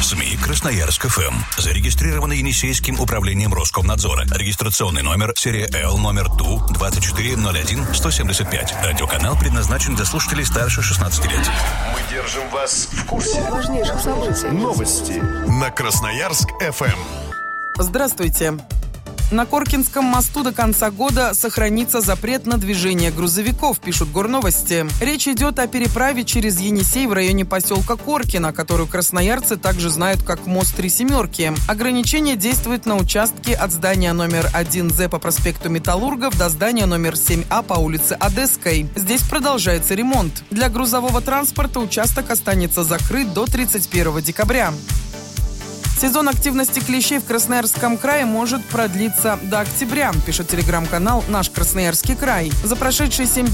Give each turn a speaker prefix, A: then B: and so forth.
A: СМИ «Красноярск ФМ». Зарегистрировано Енисейским управлением Роскомнадзора. Регистрационный номер, серия Л, номер ТУ-24-01-175. Радиоканал предназначен для слушателей старше 16 лет.
B: Мы держим вас в курсе
C: важнейших событий.
B: Новости на Красноярск ФМ.
D: Здравствуйте. На Коркинском мосту до конца года сохранится запрет на движение грузовиков, пишут Горновости. Речь идет о переправе через Енисей в районе поселка Коркино, которую красноярцы также знают как мост Три Семерки. Ограничение действует на участке от здания номер 1З по проспекту Металлургов до здания номер 7А по улице Одесской. Здесь продолжается ремонт. Для грузового транспорта участок останется закрыт до 31 декабря. Сезон активности клещей в Красноярском крае может продлиться до октября, пишет телеграм-канал «Наш Красноярский край». За прошедшие 7